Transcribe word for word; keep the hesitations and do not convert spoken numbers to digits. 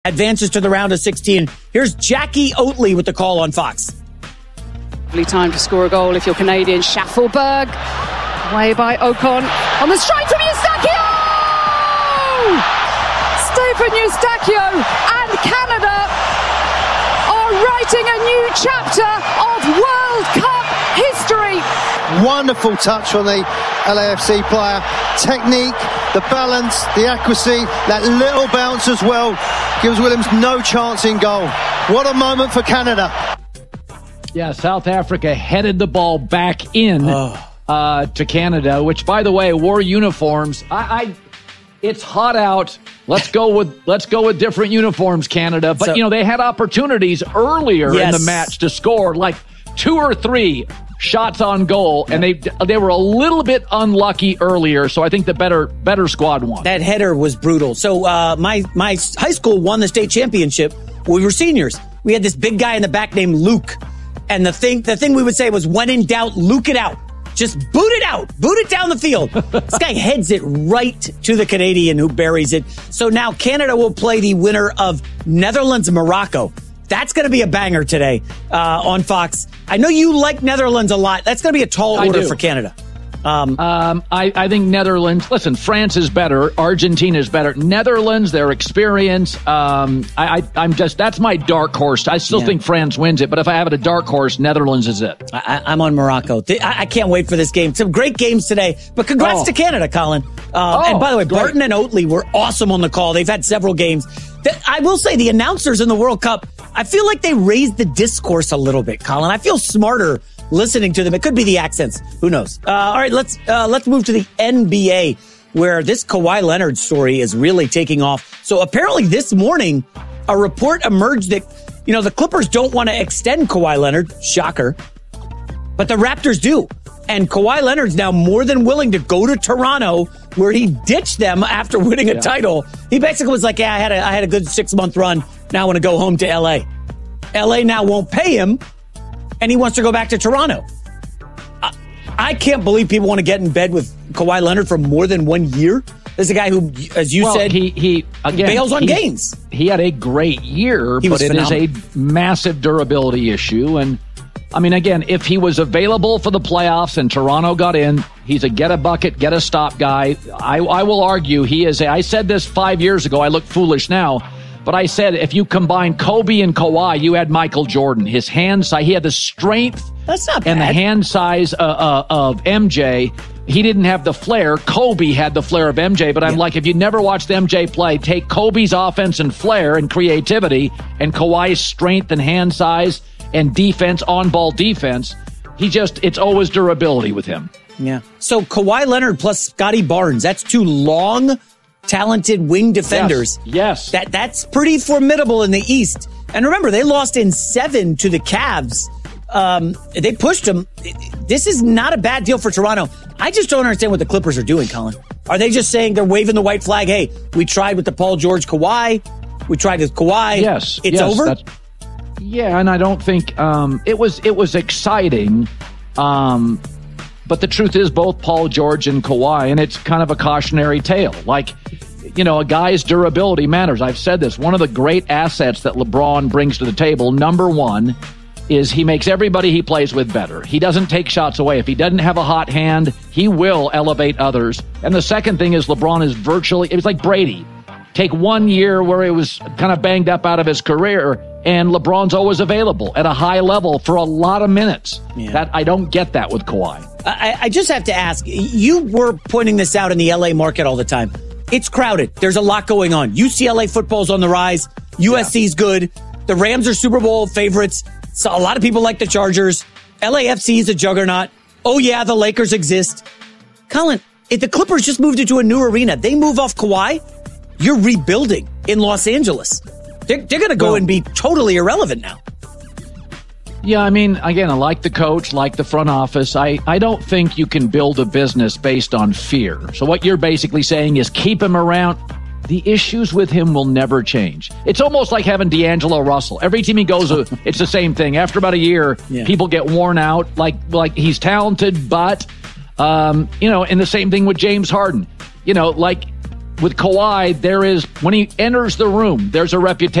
advances to the round of sixteen. Here's Jackie Oatley with the call on Fox. Time to score a goal if you're Canadian. Schaffelberg, way by Ocon. On the strike from Eustachio! Stephen Eustachio and Canada are writing a new chapter of World Cup history. Wonderful touch on the L A F C player. Technique, the balance, the accuracy, that little bounce as well gives Williams no chance in goal. What a moment for Canada. Yeah, South Africa headed the ball back in oh. uh, to Canada, which, by the way, wore uniforms. I, I it's hot out. Let's go with let's go with different uniforms, Canada. But so, you know, they had opportunities earlier yes. in the match to score, like two or three shots on goal, yeah. and they they were a little bit unlucky earlier. So I think the better better squad won. That header was brutal. So uh, my my high school won the state championship. We were seniors. We had this big guy in the back named Luke. And the thing the thing we would say was, when in doubt, Luke it out. Just boot it out. Boot it down the field. This guy heads it right to the Canadian who buries it. So now Canada will play the winner of Netherlands-Morocco. That's going to be a banger today uh, on Fox. I know you like Netherlands a lot. That's going to be a tall order for Canada. Um, um, I, I think Netherlands, listen, France is better. Argentina is better. Netherlands, their experience. Um, I, I, I'm just, that's my dark horse. I still yeah. think France wins it, but if I have it a dark horse, Netherlands is it. I, I'm on Morocco. I, I can't wait for this game. Some great games today, but congrats oh. to Canada, Colin. Um, oh, and by the way, great. Barton and Oatley were awesome on the call. They've had several games. I will say the announcers in the World Cup, I feel like they raised the discourse a little bit, Colin. I feel smarter listening to them. It could be the accents. Who knows? Uh, all right, let's uh, let's move to the N B A, where this Kawhi Leonard story is really taking off. So apparently this morning, a report emerged that, you know, the Clippers don't want to extend Kawhi Leonard. Shocker. But the Raptors do. And Kawhi Leonard's now more than willing to go to Toronto, where he ditched them after winning a yeah. title. He basically was like, yeah, I had a, I had a good six-month run. Now I want to go home to L A. L A now won't pay him, and he wants to go back to Toronto. I, I can't believe people want to get in bed with Kawhi Leonard for more than one year. This is a guy who, as you well, said, he he again, bails on he, games. He had a great year, he but it phenomenal. is a massive durability issue. And, I mean, again, if he was available for the playoffs and Toronto got in, he's a get-a-bucket, get-a-stop guy. I, I will argue he is a, I said this five years ago. I look foolish now. But I said, if you combine Kobe and Kawhi, you had Michael Jordan. His hand size, he had the strength That's not bad. and the hand size uh, uh, of M J. He didn't have the flair. Kobe had the flair of M J. But I'm yeah. like, if you never watched M J play, take Kobe's offense and flair and creativity and Kawhi's strength and hand size and defense, on-ball defense. He just, it's always durability with him. Yeah. So Kawhi Leonard plus Scotty Barnes, that's two long, talented wing defenders. Yes, yes. That that's pretty formidable in the East. And remember, they lost in seven to the Cavs. Um, they pushed them. This is not a bad deal for Toronto. I just don't understand what the Clippers are doing, Colin. Are they just saying they're waving the white flag? Hey, we tried with the Paul George Kawhi. We tried with Kawhi. Yes. It's yes, over? Yeah, and I don't think um, it was it was exciting. Um, but the truth is both Paul George and Kawhi, and it's kind of a cautionary tale. Like, you know, a guy's durability matters. I've said this. One of the great assets that LeBron brings to the table, number one, is he makes everybody he plays with better. He doesn't take shots away. If he doesn't have a hot hand, he will elevate others. And the second thing is LeBron is virtually, it was like Brady. Take one year where he was kind of banged up out of his career, and LeBron's always available at a high level for a lot of minutes. Yeah. That I don't get that with Kawhi. I, I just have to ask, you were pointing this out in the L A market all the time. It's crowded. There's a lot going on. U C L A football's on the rise. U S C's yeah. good. The Rams are Super Bowl favorites. So a lot of people like the Chargers. L A F C is a juggernaut. Oh, yeah, the Lakers exist. Colin, if the Clippers just moved into a new arena, they move off Kawhi, you're rebuilding in Los Angeles. They're, they're going to go well, and be totally irrelevant now. Yeah, I mean, again, I like the coach, like the front office. I, I don't think you can build a business based on fear. So what you're basically saying is keep him around. The issues with him will never change. It's almost like having D'Angelo Russell. Every team he goes to, it's the same thing. After about a year, yeah. people get worn out. Like, like he's talented, but, um, you know, and the same thing with James Harden. You know, like, with Kawhi, there is, when he enters the room, there's a reputation.